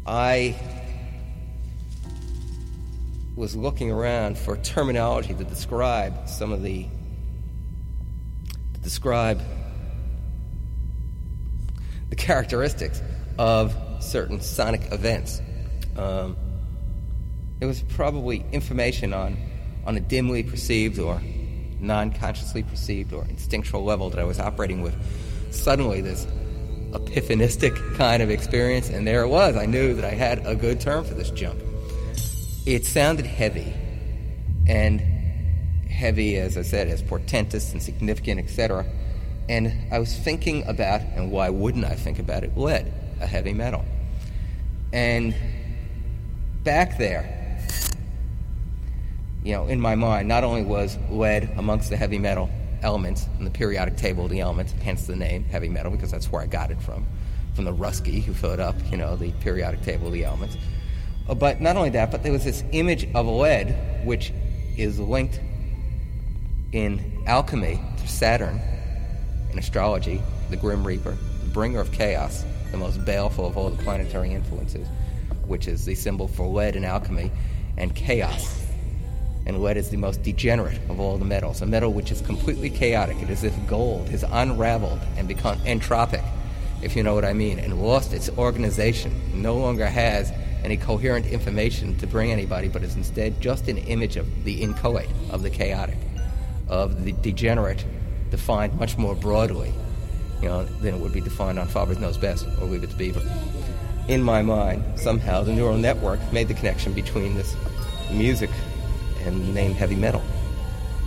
I was looking around for terminology to describe the characteristics of certain sonic events. It was probably information on a dimly perceived or non-consciously perceived or instinctual level that I was operating with. Suddenly this epiphanistic kind of experience, and there it was. I knew that I had a good term for this jump. It sounded heavy, and heavy, as I said, as portentous and significant, etc. And I was thinking about, and why wouldn't I think about it, lead, a heavy metal. And back there, in my mind, not only was lead amongst the heavy metal elements in the periodic table of the elements, hence the name heavy metal, because that's where I got it from the Ruski who filled up, the periodic table of the elements. But not only that, but there was this image of lead, which is linked in alchemy to Saturn, in astrology, the Grim Reaper, the bringer of chaos, the most baleful of all the planetary influences, which is the symbol for lead in alchemy, and chaos. And lead is the most degenerate of all the metals, a metal which is completely chaotic. It is as if gold has unraveled and become entropic, if you know what I mean, and lost its organization, no longer has any coherent information to bring anybody, but is instead just an image of the inchoate, of the chaotic, of the degenerate, defined much more broadly, than it would be defined on Faber's Knows Best or Leave It to Beaver. In my mind, somehow, the neural network made the connection between this music and the name heavy metal.